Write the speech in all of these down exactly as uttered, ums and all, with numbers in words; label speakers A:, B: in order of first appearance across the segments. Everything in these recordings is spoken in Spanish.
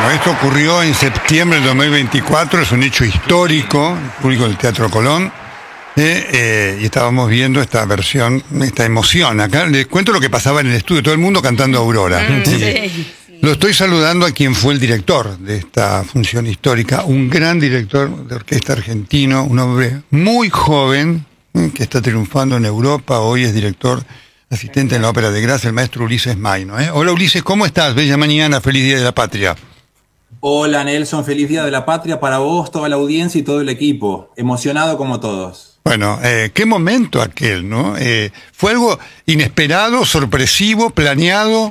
A: Bueno, esto ocurrió en septiembre del dos mil veinticuatro, es un hecho histórico, el público del Teatro Colón, eh, eh, y estábamos viendo esta versión, esta emoción. Acá les cuento lo que pasaba en el estudio, todo el mundo cantando Aurora.
B: Mm, sí. Sí.
A: Lo estoy saludando a quien fue el director de esta función histórica, un gran director de orquesta argentino, un hombre muy joven, eh, que está triunfando en Europa, hoy es director asistente en la Ópera de Graz, el maestro Ulises Maino. ¿eh? Hola Ulises, ¿cómo estás? Bella mañana, feliz Día de la Patria.
C: Hola Nelson, feliz Día de la Patria para vos, toda la audiencia y todo el equipo. Emocionado como todos.
A: Bueno, eh, qué momento aquel, ¿no? Eh, ¿Fue algo inesperado, sorpresivo, planeado?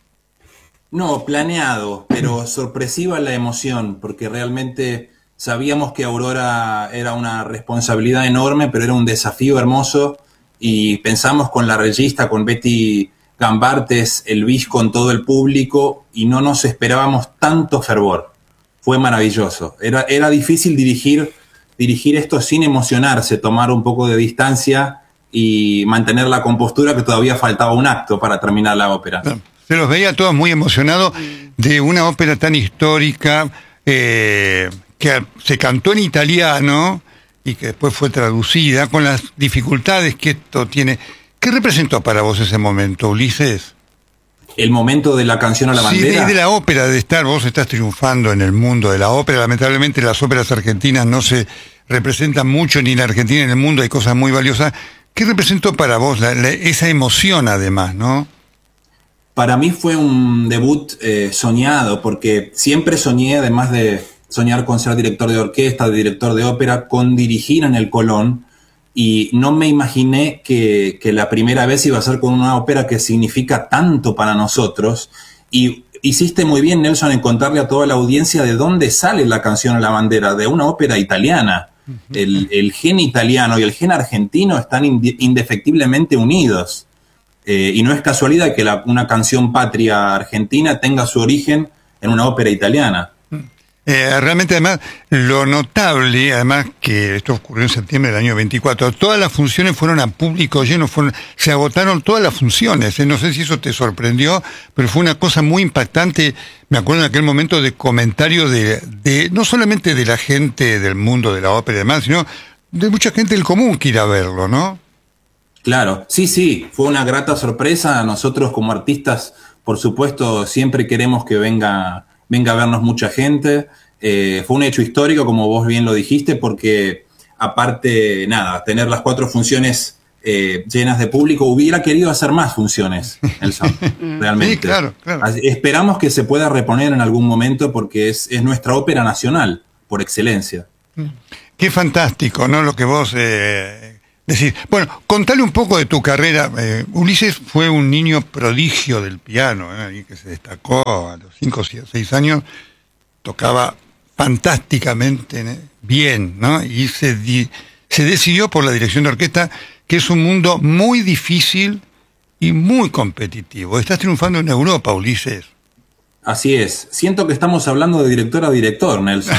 C: No, planeado, pero sorpresiva la emoción, porque realmente sabíamos que Aurora era una responsabilidad enorme, pero era un desafío hermoso. Y pensamos con la regista, con Betty Gambartes, el bis con todo el público, y no nos esperábamos tanto fervor. Fue maravilloso. Era, era difícil dirigir, dirigir esto sin emocionarse, tomar un poco de distancia y mantener la compostura, que todavía faltaba un acto para terminar la ópera.
A: Se los veía todos muy emocionados de una ópera tan histórica, eh, que se cantó en italiano y que después fue traducida, con las dificultades que esto tiene. ¿Qué representó para vos ese momento, Ulises?
C: El momento de la canción a la bandera.
A: Sí, de, de la ópera, de estar, vos estás triunfando en el mundo de la ópera. Lamentablemente las óperas argentinas no se representan mucho, ni en la Argentina ni en el mundo hay cosas muy valiosas. ¿Qué representó para vos la, la, esa emoción además, no?
C: Para mí fue un debut eh, soñado, porque siempre soñé, además de soñar con ser director de orquesta, de director de ópera, con dirigir en el Colón, y no me imaginé que, que la primera vez iba a ser con una ópera que significa tanto para nosotros. Y hiciste muy bien, Nelson, en contarle a toda la audiencia de dónde sale la canción a la bandera, de una ópera italiana. Uh-huh. El, el gen italiano y el gen argentino están ind- indefectiblemente unidos. Eh, y no es casualidad que la, una canción patria argentina tenga su origen en una ópera italiana.
A: Eh, realmente, además, lo notable, además, que esto ocurrió en septiembre del año veinticuatro, todas las funciones fueron a público lleno, fueron, se agotaron todas las funciones. Eh, no sé si eso te sorprendió, pero fue una cosa muy impactante. Me acuerdo en aquel momento de comentarios de, de, no solamente de la gente del mundo de la ópera y demás, sino de mucha gente del común que irá a verlo, ¿no?
C: Claro, sí, sí, fue una grata sorpresa. Nosotros como artistas, por supuesto, siempre queremos que venga... venga a vernos mucha gente. Eh, fue un hecho histórico, como vos bien lo dijiste, porque aparte, nada, tener las cuatro funciones eh, llenas de público, hubiera querido hacer más funciones, Nelson, realmente.
A: Sí, claro, claro.
C: Así, esperamos que se pueda reponer en algún momento, porque es, es nuestra ópera nacional, por excelencia.
A: Qué fantástico, ¿no? Lo que vos eh, decís. Bueno, contale un poco de tu carrera. Eh, Ulises fue un niño prodigio del piano, ¿eh? que se destacó a los cinco o seis años, tocaba fantásticamente, ¿eh? bien, ¿no? Y se, di, se decidió por la dirección de orquesta, que es un mundo muy difícil y muy competitivo. Estás triunfando en Europa, Ulises.
C: Así es. Siento que estamos hablando de director a director, Nelson.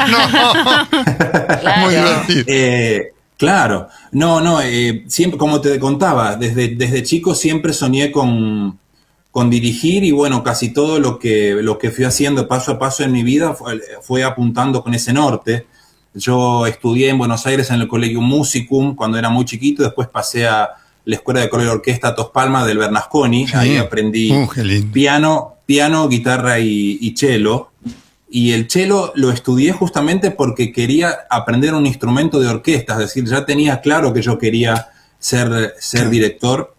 A: No.
B: Claro.
A: Muy divertido.
C: Eh, Claro, no, no, eh, siempre, como te contaba, desde, desde chico siempre soñé con, con dirigir, y bueno, casi todo lo que, lo que fui haciendo paso a paso en mi vida fue, fue apuntando con ese norte. Yo estudié en Buenos Aires en el Colegio Musicum cuando era muy chiquito, después pasé a la Escuela de Coro y Orquesta Tos Palma del Bernasconi, sí. Ahí aprendí uh, piano, piano, guitarra y, y cello. Y el cello lo estudié justamente porque quería aprender un instrumento de orquesta, es decir, ya tenía claro que yo quería ser, ser director.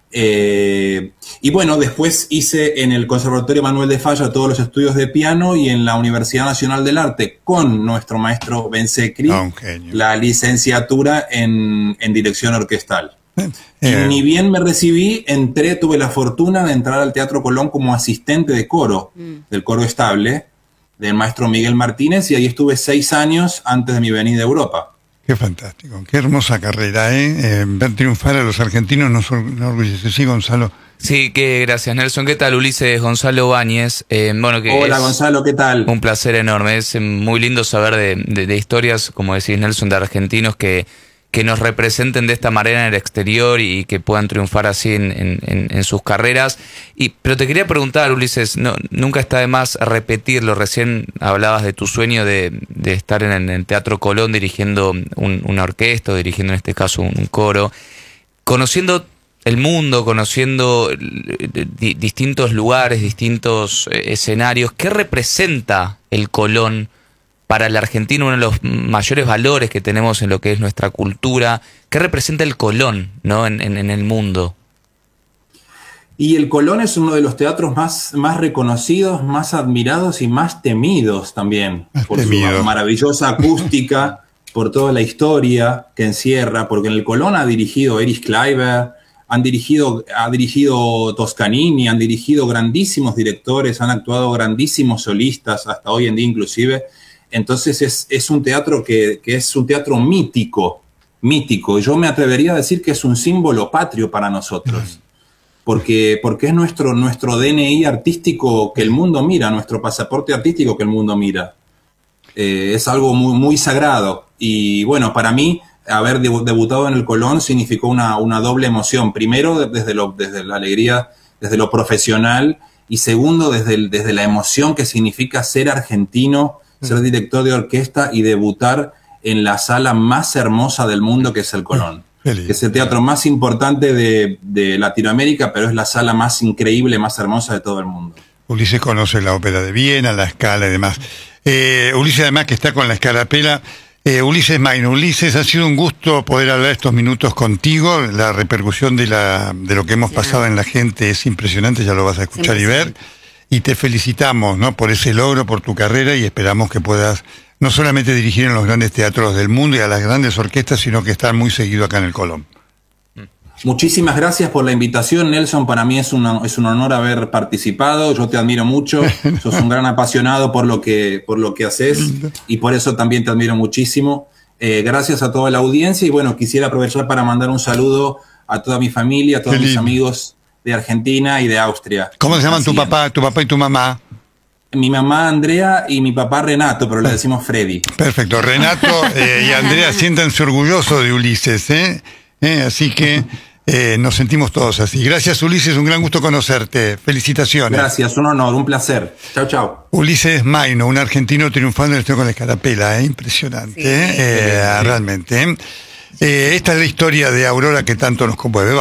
C: Eh, y bueno, después hice en el Conservatorio Manuel de Falla todos los estudios de piano, y en la Universidad Nacional del Arte con nuestro maestro Ben Secri, okay, la licenciatura en, en dirección orquestal. Eh, y ni bien me recibí, entré, tuve la fortuna de entrar al Teatro Colón como asistente de coro, mm. del coro estable, del maestro Miguel Martínez, y ahí estuve seis años antes de mi venida a Europa.
A: Qué fantástico, qué hermosa carrera, ¿eh? eh ver triunfar a los argentinos nos enorgullece. Sí, Gonzalo.
D: Sí, que gracias, Nelson. ¿Qué tal, Ulises? Gonzalo Báñez. Eh, bueno, que
C: Hola, Gonzalo, ¿qué tal?
D: Un placer enorme. Es muy lindo saber de, de, de historias, como decís, Nelson, de argentinos que, que nos representen de esta manera en el exterior y que puedan triunfar así en, en, en sus carreras. Y, pero te quería preguntar, Ulises, no, nunca está de más repetirlo. Recién hablabas de tu sueño de, de estar en el Teatro Colón dirigiendo un, una orquesta, dirigiendo en este caso un, un coro. Conociendo el mundo, conociendo di, distintos lugares, distintos eh, escenarios, ¿qué representa el Colón para el argentino? Uno de los mayores valores que tenemos en lo que es nuestra cultura. ¿Qué representa el Colón, ¿no? en, en, en el mundo?
C: Y el Colón es uno de los teatros más, más reconocidos, más admirados y más temidos también.
A: Más
C: por
A: temido.
C: Su maravillosa acústica, por toda la historia que encierra, porque en el Colón ha dirigido Erich Kleiber, han dirigido, ha dirigido Toscanini, han dirigido grandísimos directores, han actuado grandísimos solistas, hasta hoy en día inclusive. Entonces es, es un teatro que, que es un teatro mítico, mítico. Yo me atrevería a decir que es un símbolo patrio para nosotros, porque, porque es nuestro, nuestro D N I artístico que el mundo mira, nuestro pasaporte artístico que el mundo mira. Eh, es algo muy, muy sagrado. Y bueno, para mí, haber debutado en el Colón significó una, una doble emoción. Primero, desde, lo, desde la alegría, desde lo profesional, y segundo, desde, el, desde la emoción que significa ser argentino, ser director de orquesta y debutar en la sala más hermosa del mundo, que es el Colón. Que es el teatro más importante de, de Latinoamérica, pero es la sala más increíble, más hermosa de todo el mundo.
A: Ulises conoce la ópera de Viena, la Scala y demás. Eh, Ulises, además, que está con la Scarapella. Eh, Ulises Maino. Ulises, ha sido un gusto poder hablar estos minutos contigo. La repercusión de, la, de lo que hemos pasado en la gente es impresionante, ya lo vas a escuchar y ver. Y te felicitamos, ¿no?, por ese logro, por tu carrera, y esperamos que puedas no solamente dirigir en los grandes teatros del mundo y a las grandes orquestas, sino que estar muy seguido acá en el Colón.
C: Muchísimas gracias por la invitación, Nelson. Para mí es, una, es un honor haber participado. Yo te admiro mucho. Sos un gran apasionado por lo que, por lo que haces, y por eso también te admiro muchísimo. Eh, gracias a toda la audiencia, y bueno, quisiera aprovechar para mandar un saludo a toda mi familia, a todos mis amigos de Argentina y de Austria.
A: ¿Cómo se llaman Así tu papá, tu papá y tu mamá?
C: Mi mamá Andrea y mi papá Renato, pero le decimos Freddy.
A: Perfecto, Renato eh, y Andrea, siéntanse orgullosos de Ulises, ¿eh? ¿Eh? Así que eh, nos sentimos todos así. Gracias, Ulises, un gran gusto conocerte. Felicitaciones.
C: Gracias, un honor, un placer. Chao, chao.
A: Ulises Maino, un argentino triunfando en el con la Scarapella, ¿eh? Impresionante, sí. eh, eh, realmente. ¿eh? Eh, esta es la historia de Aurora que tanto nos conmueve.